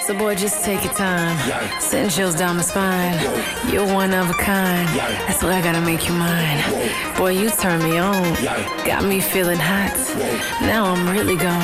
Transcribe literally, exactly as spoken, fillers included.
So boy, just take your time. Yeah. Sending chills down my spine. Yo. You're one of a kind. Yeah. That's why I gotta make you mine. Whoa. Boy, you turn me on. Yeah. Got me feeling hot. Whoa. Now I'm really gone.